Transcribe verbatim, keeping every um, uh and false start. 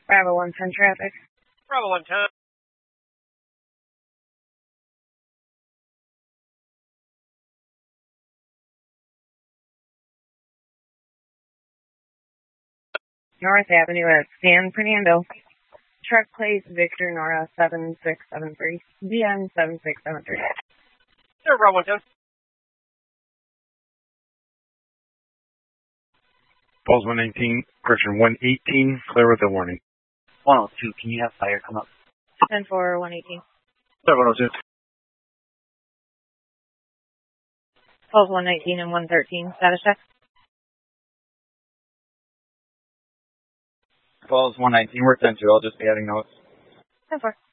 Bravo one ten traffic. Bravo one ten. North Avenue at San Fernando. Truck plate Victor Nora seven six seven three. V N seven six seven three. Sure, Bravo one ten. Falls one nineteen, correction one eighteen, clear with a warning. one oh two, can you have fire come up? ten four one eighteen. Sir, one oh two. Falls one nineteen and one thirteen. Status check. Falls one nineteen, we're ten two, I'll just be adding notes. ten four.